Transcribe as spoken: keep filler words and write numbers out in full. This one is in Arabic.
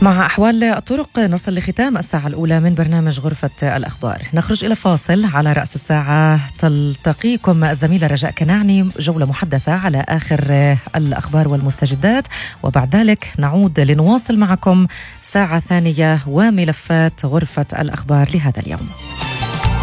مع أحوال الطرق نصل لختام الساعة الأولى من برنامج غرفة الأخبار. نخرج إلى فاصل. على رأس الساعة تلتقيكم الزميلة رجاء كناعني، جولة محدثة على آخر الأخبار والمستجدات، وبعد ذلك نعود لنواصل معكم ساعة ثانية وملفات غرفة الأخبار لهذا اليوم.